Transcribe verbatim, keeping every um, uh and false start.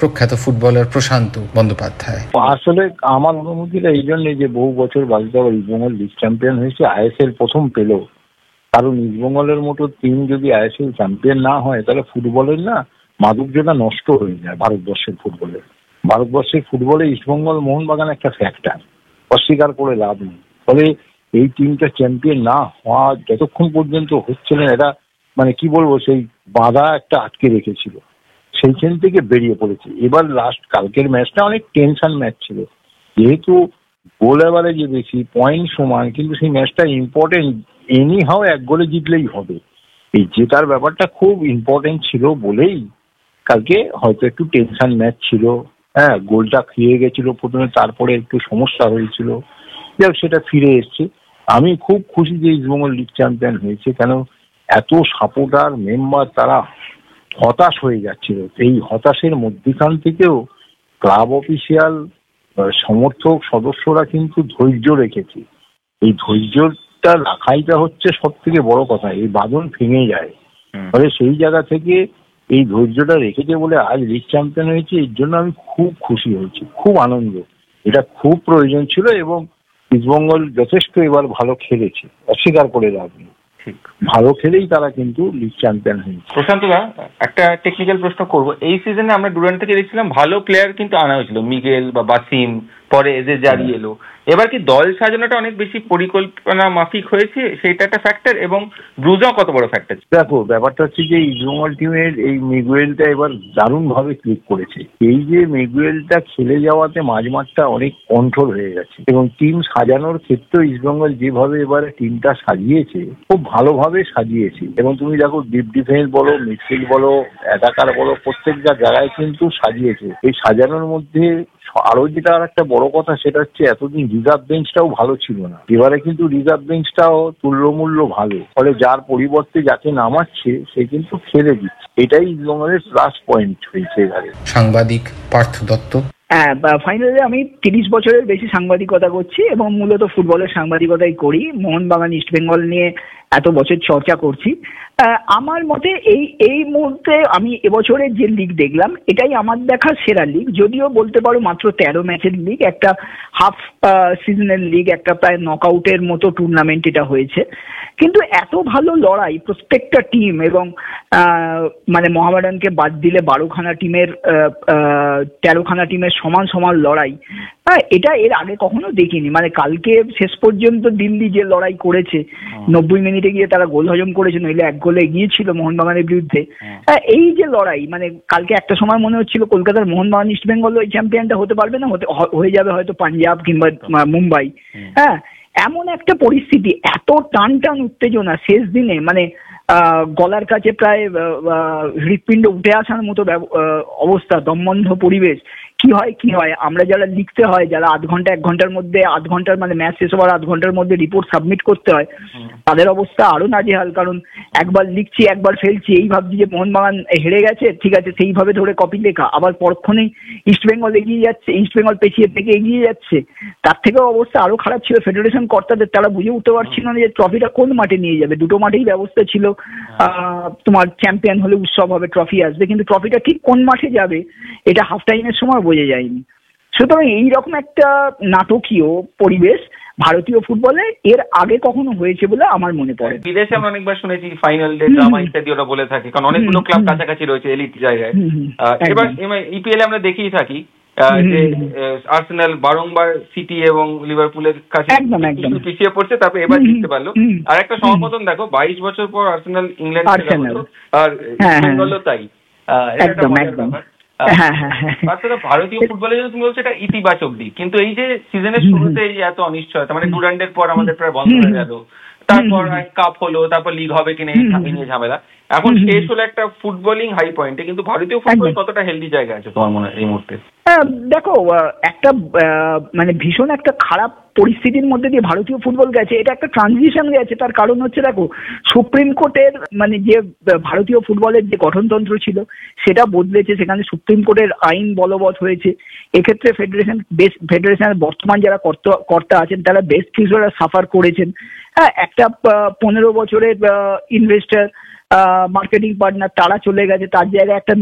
প্রখ্যাত ফুটবলার প্রশান্ত বন্দ্যোপাধ্যায়। আসলে আমার অনুভূতিটা এই জন্য যে বহু বছর বাদে ইস্টবেঙ্গল লিগ চ্যাম্পিয়ন হয়েছে, আইএসএল প্রথম পেল। কারণ ইস্টবেঙ্গলের মতো টিম যদি আইএসএল চ্যাম্পিয়ন না হয় তাহলে ফুটবলের না মাধুর্যটা নষ্ট হয়ে যায়। ভারতবর্ষের ফুটবলে ভারতবর্ষের ফুটবলে ইস্টবেঙ্গল মোহনবাগান একটা ফ্যাক্টর, অস্বীকার করে লাভ নেই। ফলে এই টিমটা চ্যাম্পিয়ন না হওয়া যতক্ষণ পর্যন্ত হচ্ছিল না, এটা মানে কি বলবো, সেই বাধা একটা আটকে রেখেছিল, সেইখান থেকে বেরিয়ে পড়েছে। এবার লাস্ট কালকের ম্যাচটা অনেক টেনশন ম্যাচ ছিল, যেহেতু গোল এভারেজে বেশি, পয়েন্ট সমান, কিন্তু সেই ম্যাচটা ইম্পর্টেন্ট, এনি হাও এক গোলে জিতলেই হবে। এই জেতার ব্যাপারটা খুব ইম্পর্টেন্ট ছিল বলেই কালকে হয়তো একটু টেনশন ম্যাচ ছিল। হ্যাঁ, গোলটা খেয়ে গেছিল প্রথমে, তারপরে একটু সমস্যা হয়েছিল, যাক সেটা ফিরে এসছে। আমি খুব খুশি যে ইস্টবেঙ্গল লিগ চ্যাম্পিয়ন হয়েছে, কেন এত সাপোর্টার মেম্বার তারা হতাশ হয়ে যাচ্ছিল। এই হতাশের মধ্যখান থেকেও ক্লাব অফিসিয়াল সমর্থক সদস্যরা কিন্তু ধৈর্য রেখেছে। এই ধৈর্যটা রাখাইটা হচ্ছে সব থেকে বড় কথা। এই বাঁধন ভেঙে যায়, ফলে সেই জায়গা থেকে এই ধৈর্যটা রেখেছে বলে আজ লিগ চ্যাম্পিয়ন হয়েছে। এর জন্য আমি খুব খুশি হয়েছি, খুব আনন্দ। এটা খুব প্রয়োজন ছিল এবং ইস্টবেঙ্গল যথেষ্ট এবার ভালো খেলেছে, অস্বীকার করে লাভ নেই। ভালো খেলেই তারা কিন্তু লিগ চ্যাম্পিয়ন হয়েছে। প্রশান্ত দা, একটা টেকনিক্যাল প্রশ্ন করব। এই সিজনে আমরা ডুরান্ট থেকে দেখছিলাম ভালো প্লেয়ার কিন্তু আনা হয়েছিল, মিগেল বা বাসিম, পরে এজে জারি এলো। এবার কি দল সাজানোটা অনেক বেশি পরিকল্পনা মাফিক হয়েছে, সেইটা একটা ফ্যাক্টর, এবং ব্রুজও কত বড় ফ্যাক্টর? দেখো, ব্যাপারটা হচ্ছে যে ইস্টবেঙ্গল টিমের এই মিগুয়েলটা এবার দারুণ ভাবে ক্লিক করেছে। এই যে মিগুয়েলটা খেলে যাওয়াতে মাঝমাঠটা অনেক কন্ট্রোল হয়ে গেছে, এবং টিম সাজানোর ক্ষেত্রে ইস্টবেঙ্গল যেভাবে এবারে টিমটা সাজিয়েছে খুব ভালোভাবে সাজিয়েছে। এবং তুমি দেখো, ডিপ ডিফেন্স বলো, মিডফিল্ড বলো, অ্যাটাকার বলো, প্রত্যেকটা জায়গায় কিন্তু সাজিয়েছে। এই সাজানোর মধ্যে আরো যেটা আর একটা বড় কথা, সেটা হচ্ছে এতদিন রিজার্ভ বেঞ্চটাও ভালো ছিল না, এবারে কিন্তু রিজার্ভ বেঞ্চটাও তুল্যমূল্য ভালো। ফলে যার পরিবর্তে যাকে নামাচ্ছে সে কিন্তু খেলে দিচ্ছে, এটাই ইস্টবেঙ্গলের প্লাস পয়েন্ট হয়েছে এবারে। সাংবাদিক পার্থ দত্ত। হ্যাঁ, ফাইনালি আমি তিরিশ বছরের বেশি সাংবাদিকতা করছি এবং মূলত ফুটবলের সাংবাদিকতাই করি। মোহনবাগান ইস্টবেঙ্গল নিয়ে এত বছর চর্চা করছি। আমার মতে এই এই মুহূর্তে আমি এবছরের যে লিগ দেখলাম, এটাই আমার দেখা সেরা লিগ। যদিও বলতে পারো মাত্র তেরো ম্যাচের লিগ, একটা হাফ সিজনের লিগ, একটা প্রায় নকআউটের মতো টুর্নামেন্ট এটা হয়েছে। কিন্তু এত ভালো লড়াই প্রত্যেকটা টিম, এবং মানে মোহামেডানকে বাদ দিলে বারোখানা টিমের তেরোখানা টিমের সমান সমান লড়াই, হ্যাঁ, এটা এর আগে কখনো দেখিনি। মানে কালকে শেষ পর্যন্ত দিল্লি যে লড়াই করেছে, নব্বই মিনিটে গিয়ে তারা গোল হজম করেছে, নইলে এক গোলে গিয়েছিল মোহনবাগানের বিরুদ্ধে। এই যে লড়াই, মানে কালকে একটা সময় মনে হচ্ছিল কলকাতার মোহনবাগান ইস্টবেঙ্গল ওই চ্যাম্পিয়নটা হতে পারবে না, হতে হয়ে যাবে হয়তো পাঞ্জাব কিংবা মুম্বাই। হ্যাঁ, এমন একটা পরিস্থিতি, এত টান টান উত্তেজনা শেষ দিনে, মানে গলার কাছে প্রায় হৃৎপিণ্ড উঠে আসার মতো অবস্থা, দমবন্ধ পরিবেশ। কি হয় কি হয় আমরা যারা লিখতে হয়, যারা আধ ঘন্টা এক ঘন্টার মধ্যে আধ ঘন্টার মানে ম্যাচ শেষ হওয়ার আধ ঘন্টার মধ্যে রিপোর্ট সাবমিট করতে হয়, তাদের অবস্থা আরো নাজেহাল। কারণ একবার লিখছি, একবার ফেলছি, এই ভাবছি যে মোহনবাগান হেরে গেছে, ঠিক আছে, সেইভাবে ধরে কপি লেখা, আবার পরক্ষণেই ইস্টবেঙ্গল এগিয়ে যাচ্ছে, ইস্টবেঙ্গল পেছিয়ে থেকে এগিয়ে যাচ্ছে। তার থেকেও অবস্থা আরো খারাপ ছিল ফেডারেশন কর্তাদের। তারা বুঝে উঠতে পারছিল না যে ট্রফিটা কোন মাঠে নিয়ে যাবে। দুটো মাঠেই ব্যবস্থা ছিল, আহ তোমার চ্যাম্পিয়ন হলে উৎসব হবে, ট্রফি আসবে, কিন্তু ট্রফিটা ঠিক কোন মাঠে যাবে এটা হাফ টাইমের সময় বোঝা যায়নি। সুতরাং এইরকম একটা নাটকীয় পরিবেশ ভারতীয় ফুটবলে এর আগে কখনো হয়েছে বলে আমার মনে পড়ে। বিদেশে আমরা অনেকবার শুনেছি ফাইনাল ডে ড্রামা ইত্যাদি ওরা বলে থাকে, কারণ অনেকগুলো ক্লাব কাছাকাছি রয়েছে এলিট জায়গায়। এবার ইপিএল আমরা দেখেই থাকি যে আর্সেনাল বারংবার সিটি এবং লিভারপুলের কাছে পিছিয়ে পড়ছে, তারপর এবার জিততে পারলো। আর একটা সমাপতন দেখো, বাইশ বছর পর আর্সেনাল ইংল্যান্ড, আর বেঙ্গলও তাই। ভারতীয় ফুটবলের জন্য তুমি বলছো এটা ইতিবাচক দিক, কিন্তু এই যে সিজনের শুরুতে এই এত অনিশ্চয়তা, মানে ডুরান্ডের পর আমাদের প্রায় বন্ধ হয়ে গেল, তারপর কাপ হলো, তারপর লিগ হবে কিনা এই নিয়ে ঝামেলা, এখন শেষ হলো একটা ফুটবলিং হাই পয়েন্টে, কিন্তু ভারতীয় ফুটবল কতটা হেলদি জায়গা আছে তোমার মনে হয় এই মুহূর্তে? দেখো, একটা মানে ভীষণ একটা খারাপ পরিস্থিতির মধ্যে দিয়ে ভারতীয় ফুটবল গেছে, এটা একটা ট্রানজিশন গেছে। তার কারণ হচ্ছে দেখো, সুপ্রিম কোর্টের মানে যে ভারতীয় ফুটবলের যে গঠনতন্ত্র ছিল সেটা বদলেছে, সেখানে সুপ্রিম কোর্টের আইন বলবৎ হয়েছে। এক্ষেত্রে ফেডারেশন বেস্ট ফেডারেশনের বর্তমান যারা কর্তা আছেন তারা বেস্ট ফিউচার সাফার করেছেন। হ্যাঁ, একটা পনেরো বছরের ইনভেস্টার, মার্কেটিং পার্টনার তারা চলে গেছে, তার জায়গায় একটা